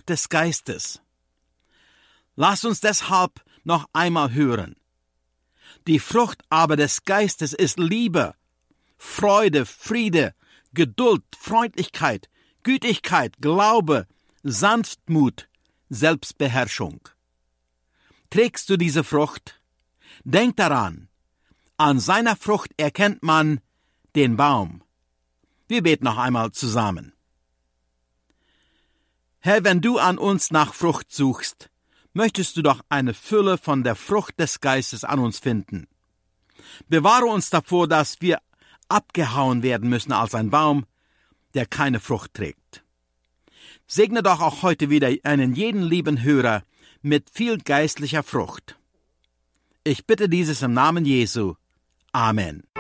Frucht des Geistes. Lass uns deshalb noch einmal hören. Die Frucht aber des Geistes ist Liebe, Freude, Friede, Geduld, Freundlichkeit, Gütigkeit, Glaube, Sanftmut, Selbstbeherrschung. Trägst du diese Frucht? Denk daran, an seiner Frucht erkennt man den Baum. Wir beten noch einmal zusammen. Herr, wenn du an uns nach Frucht suchst, möchtest du doch eine Fülle von der Frucht des Geistes an uns finden. Bewahre uns davor, dass wir abgehauen werden müssen als ein Baum, der keine Frucht trägt. Segne doch auch heute wieder einen jeden lieben Hörer mit viel geistlicher Frucht. Ich bitte dieses im Namen Jesu. Amen.